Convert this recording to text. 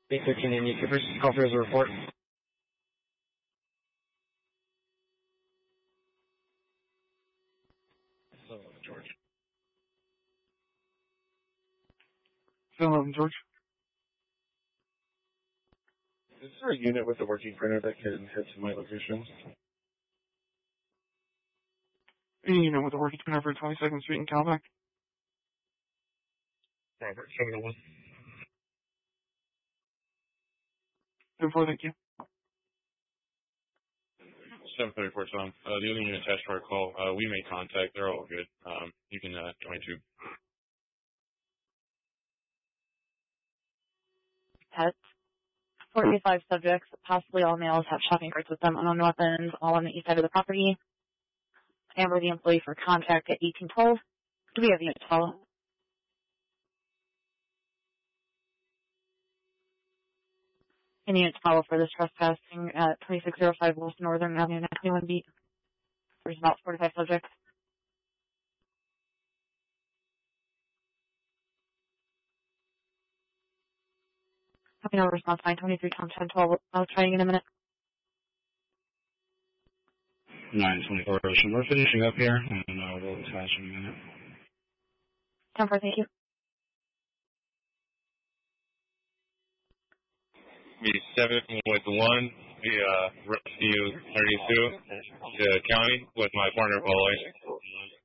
B13 Indy Troopers, call through as a report. George. 711 George. Is there a unit with a working printer that can head to my location? Any unit with a working printer for 22nd Street in Calback. Robert, 701. 10-4, thank you. 734 Tom. The other unit attached to our call, we made contact. They're all good. You can join too. Pets. 45 subjects, possibly all males, have shopping carts with them, unknown weapons, all on the east side of the property. Amber the employee for contact at 1812. Do we have unit 12? And unit 12 for this trespassing at 2605 Wilson Northern Avenue, 91 beat. There's about 45 subjects. Happy no response, 923 Tom 1012. I'll try again in a minute. 924 Ocean. We're finishing up here, and we'll attach in a minute. 10-4, thank you. V7 with 1, the rescue 32, the county with my partner, Paulie.